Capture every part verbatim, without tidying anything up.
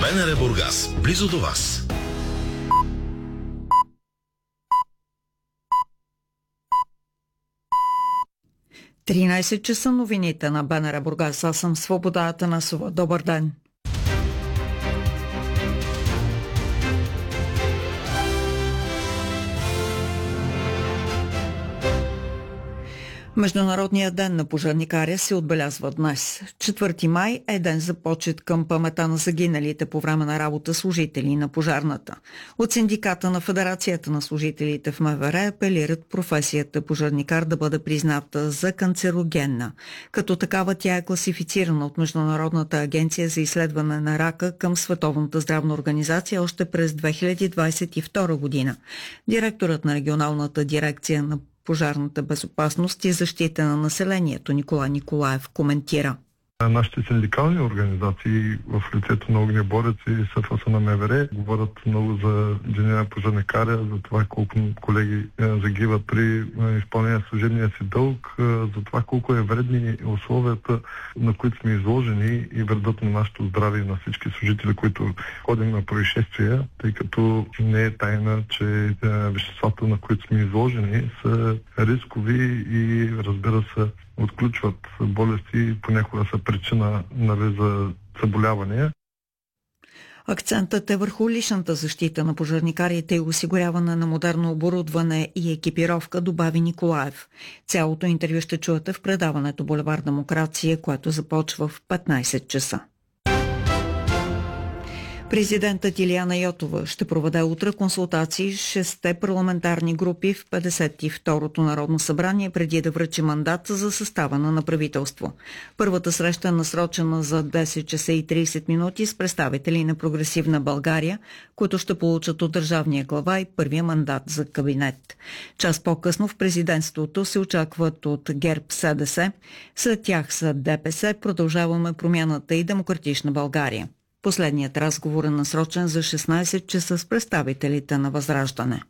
БНР Бургас, близо до вас. тринайсет часа, новините на БНР Бургас. Аз съм Свобода Атанасова. Добър ден! Международният ден на пожарникаря се отбелязва днес. четвърти май е ден за почет към памета на загиналите по време на работа служители на пожарната. От синдиката на Федерацията на служителите в МВР апелират професията пожарникар да бъде призната за канцерогенна. Като такава тя е класифицирана от Международната агенция за изследване на рака към Световната здравна организация още през две хиляди двадесет и втора година. Директорът на регионалната дирекция на пожарната безопасност и защита на населението Николай Николаев коментира. Нашите синдикални организации в лицето на огнеборец и СФС на МВР говорят много за деня на пожарникаря, за това колко колеги загиват при изпълнение на служебния си дълг, за това колко е вредни условията, на които сме изложени и вредят на нашето здраве и на всички служители, които ходим на происшествия, тъй като не е тайна, че веществата, на които сме изложени, са рискови и, разбира се, отключват болести и понякога са причина, нали, за заболявания. Акцентът е върху личната защита на пожарникарите и осигуряване на модерно оборудване и екипировка, добави Николаев. Цялото интервю ще чуете в предаването Булевард Демокрация, което започва в петнайсет часа. Президентът Илияна Йотова ще проведе утре консултации с шестте парламентарни групи в петдесет и второто Народно събрание преди да връчи мандат за съставане на правителство. Първата среща е насрочена за десет часа и трийсет минути с представители на Прогресивна България, които ще получат от държавния глава и първия мандат за кабинет. Час по-късно в президентството се очакват от ГЕРБ СДС, след тях са ДПС, Продължаваме промяната и Демократична България. Последният разговор е насрочен за шестнайсет часа с представителите на Възраждане.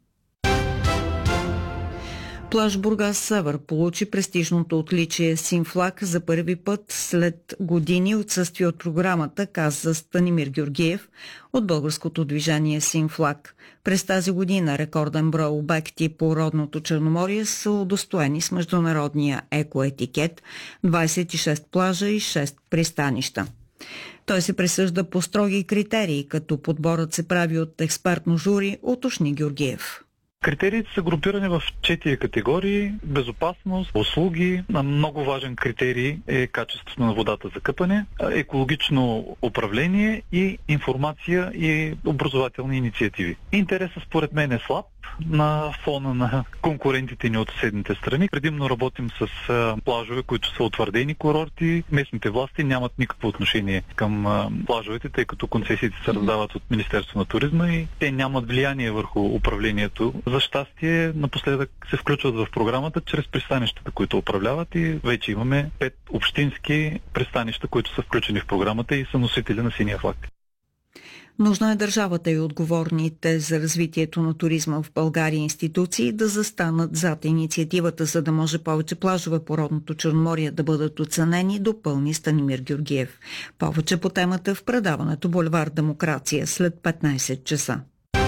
Плаж Бургас Север получи престижното отличие Синфлаг за първи път след години отсъствие от програмата, каза Станимир Георгиев от българското движение Синфлаг. През тази година рекорден брой обекти по родното Черноморие са удостоени с международния екоетикет, двайсет и шест плажа и шест пристанища. Той се присъжда по строги критерии, като подборът се прави от експертно жури, уточни Георгиев. Критериите са групирани в четири категории: безопасност, услуги. Много важен критерий е качеството на водата за къпане, екологично управление и информация и образователни инициативи. Интересът според мен е слаб на фона на конкурентите ни от съседните страни. Предимно работим с плажове, които са утвърдени курорти. Местните власти нямат никакво отношение към плажовете, тъй като концесиите се раздават от Министерство на туризма и те нямат влияние върху управлението. За щастие, напоследък се включват в програмата чрез пристанищата, които управляват, и вече имаме пет общински пристанища, които са включени в програмата и са носители на синия флаг. Нужно е държавата и отговорните за развитието на туризма в България институции да застанат зад инициативата, за да може повече плажове по родното Черноморие да бъдат оценени, допълни Станимир Георгиев. Повече по темата в предаването Булевард Демокрация след петнайсет часа.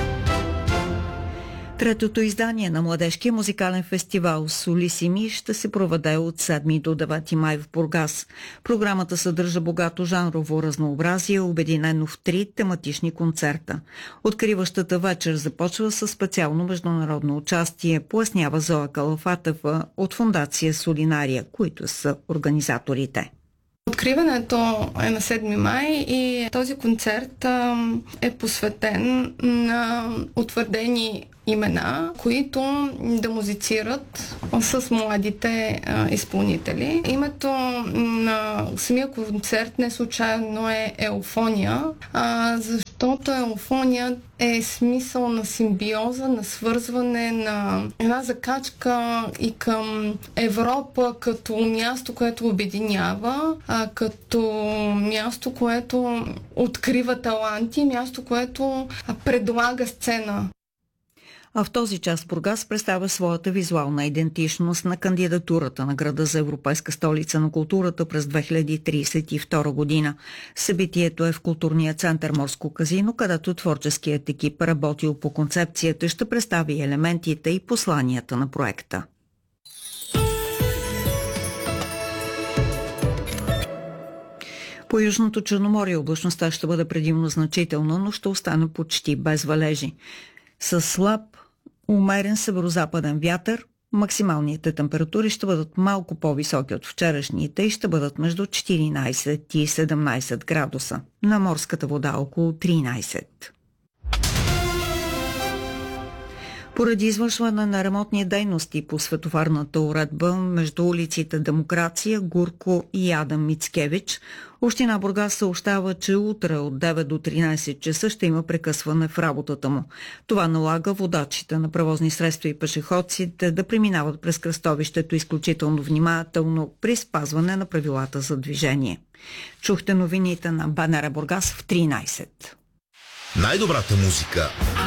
Третото издание на Младежкия музикален фестивал Солисими ще се проведе от седми до девети май в Бургас. Програмата съдържа богато жанрово разнообразие, обединено в три тематични концерта. Откриващата вечер започва със специално международно участие, пояснява Зоя Калафатова от фондация Солинария, които са организаторите. Откриването е на седми май и този концерт е посветен на утвърдени имена, които да музицират с младите а, изпълнители. Името на самия концерт не случайно е Еуфония, а, защото Еуфония е смисъл на симбиоза, на свързване, на една закачка и към Европа като място, което обединява, а, като място, което открива таланти, място, което предлага сцена. А в този час Бургас представя своята визуална идентичност на кандидатурата на града за Европейска столица на културата през две хиляди тридесет и втора година. Събитието е в културния център Морско казино, където творческият екип, работил по концепцията, ще представи елементите и посланията на проекта. По Южното Черноморие облачността ще бъде предимно значителна, но ще остане почти без валежи. С слаб, умерен северозападен вятър, максималните температури ще бъдат малко по-високи от вчерашните и ще бъдат между четиринайсет и седемнайсет градуса. На морската вода около тринайсет. Поради извършване на ремонтни дейности по светофарната уредба между улиците Демокрация, Гурко и Адам Мицкевич, община Бургас съобщава, че утре от девет до тринайсет часа ще има прекъсване в работата му. Това налага водачите на превозни средства и пешеходците да преминават през кръстовището изключително внимателно при спазване на правилата за движение. Чухте новините на БНР Бургас в тринайсет. Най-добрата музика